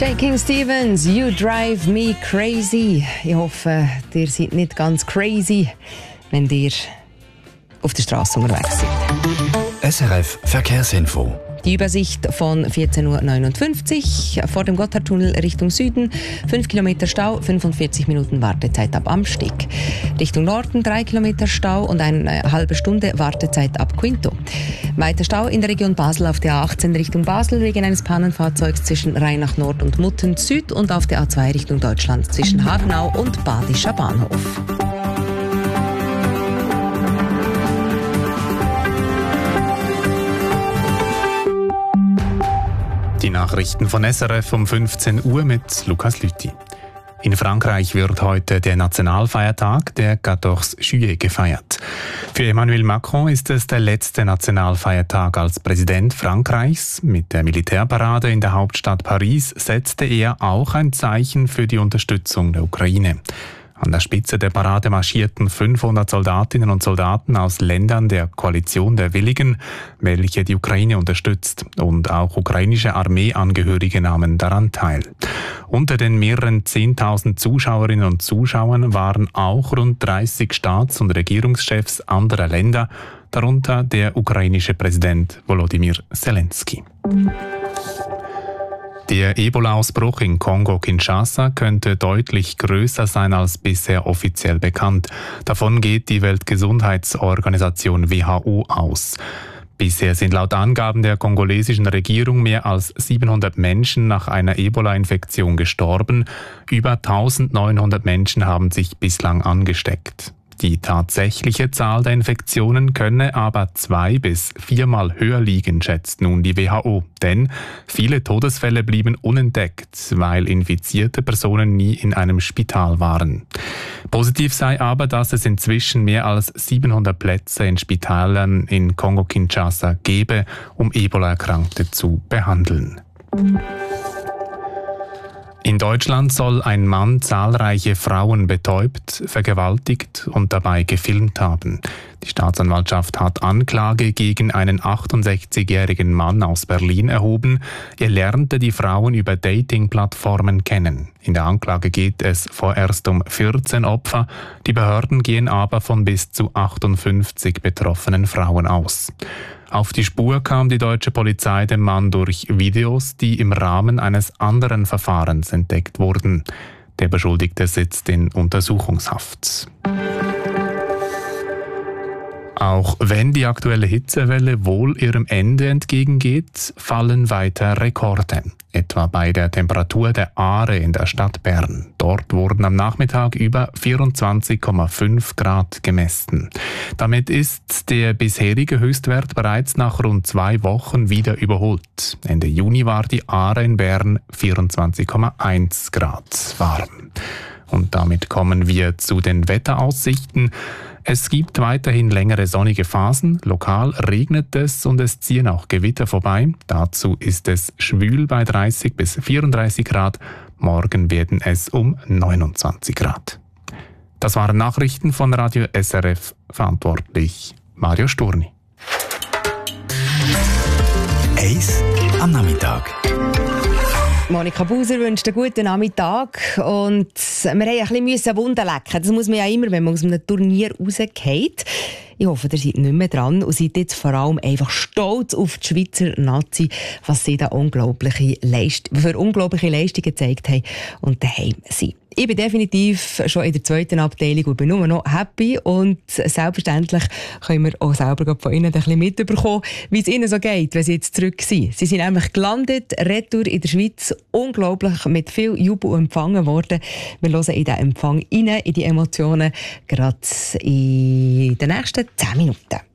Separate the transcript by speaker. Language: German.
Speaker 1: Shaking Stevens, You Drive Me Crazy. Ich hoffe, ihr seid nicht ganz crazy, wenn ihr auf der Straße unterwegs seid.
Speaker 2: SRF Verkehrsinfo.
Speaker 1: Die Übersicht von 14.59 Uhr vor dem Gotthardtunnel Richtung Süden. 5 Kilometer Stau, 45 Minuten Wartezeit ab Amsteg. Richtung Norden 3 Kilometer Stau und eine halbe Stunde Wartezeit ab Quinto. Weiter Stau in der Region Basel auf der A18 Richtung Basel wegen eines Pannenfahrzeugs zwischen Rheinach Nord und Mutten Süd und auf der A2 Richtung Deutschland zwischen Hagenau und Badischer Bahnhof.
Speaker 3: Die Nachrichten von SRF um 15 Uhr mit Lukas Lüthi. In Frankreich wird heute der Nationalfeiertag, der 14 Juillet, gefeiert. Für Emmanuel Macron ist es der letzte Nationalfeiertag als Präsident Frankreichs. Mit der Militärparade in der Hauptstadt Paris setzte er auch ein Zeichen für die Unterstützung der Ukraine. An der Spitze der Parade marschierten 500 Soldatinnen und Soldaten aus Ländern der Koalition der Willigen, welche die Ukraine unterstützt, und auch ukrainische Armeeangehörige nahmen daran teil. Unter den mehreren 10.000 Zuschauerinnen und Zuschauern waren auch rund 30 Staats- und Regierungschefs anderer Länder, darunter der ukrainische Präsident Volodymyr Zelensky. Der Ebola-Ausbruch in Kongo-Kinshasa könnte deutlich größer sein als bisher offiziell bekannt. Davon geht die Weltgesundheitsorganisation WHO aus. Bisher sind laut Angaben der kongolesischen Regierung mehr als 700 Menschen nach einer Ebola-Infektion gestorben. Über 1900 Menschen haben sich bislang angesteckt. Die tatsächliche Zahl der Infektionen könne aber 2- bis 4-mal höher liegen, schätzt nun die WHO. Denn viele Todesfälle blieben unentdeckt, weil infizierte Personen nie in einem Spital waren. Positiv sei aber, dass es inzwischen mehr als 700 Plätze in Spitälern in Kongo-Kinshasa gebe, um Ebola-Erkrankte zu behandeln. In Deutschland soll ein Mann zahlreiche Frauen betäubt, vergewaltigt und dabei gefilmt haben. Die Staatsanwaltschaft hat Anklage gegen einen 68-jährigen Mann aus Berlin erhoben. Er lernte die Frauen über Dating-Plattformen kennen. In der Anklage geht es vorerst um 14 Opfer. Die Behörden gehen aber von bis zu 58 betroffenen Frauen aus. Auf die Spur kam die deutsche Polizei dem Mann durch Videos, die im Rahmen eines anderen Verfahrens entdeckt wurden. Der Beschuldigte sitzt in Untersuchungshaft. Auch wenn die aktuelle Hitzewelle wohl ihrem Ende entgegengeht, fallen weiter Rekorde. Etwa bei der Temperatur der Aare in der Stadt Bern. Dort wurden am Nachmittag über 24,5 Grad gemessen. Damit ist der bisherige Höchstwert bereits nach rund 2 Wochen wieder überholt. Ende Juni war die Aare in Bern 24,1 Grad warm. Und damit kommen wir zu den Wetteraussichten. Es gibt weiterhin längere sonnige Phasen, lokal regnet es und es ziehen auch Gewitter vorbei. Dazu ist es schwül bei 30 bis 34 Grad. Morgen werden es um 29 Grad. Das waren Nachrichten von Radio SRF, verantwortlich Mario Sturni.
Speaker 2: Eis am Nachmittag.
Speaker 1: Monika Buser wünscht einen guten Nachmittag und wir mussten ein bisschen Wunden lecken. Das muss man ja immer, wenn man aus einem Turnier rausgeht. Ich hoffe, ihr seid nicht mehr dran und seid jetzt vor allem einfach stolz auf die Schweizer Nazi, was sie da für unglaubliche Leistungen gezeigt haben und daheim sind. Ich bin definitiv schon in der 2. Abteilung und bin nur noch happy und selbstverständlich können wir auch selber von ihnen ein bisschen mitbekommen, wie es ihnen so geht, wenn sie jetzt zurück sind. Sie sind nämlich gelandet, retour in der Schweiz, unglaublich mit viel Jubel empfangen worden. Wir hören in diesen Empfang rein, in die Emotionen, gerade in den nächsten 10 Minuten.